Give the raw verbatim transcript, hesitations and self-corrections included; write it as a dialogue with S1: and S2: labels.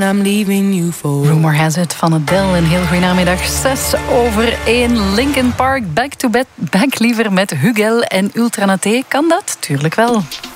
S1: I'm leaving you for.
S2: Rumor has it van Adele. Een heel goede namiddag. Zes over één. Linkin Park back to back, back liever met Hugel en Ultranaté. Kan dat? Tuurlijk wel.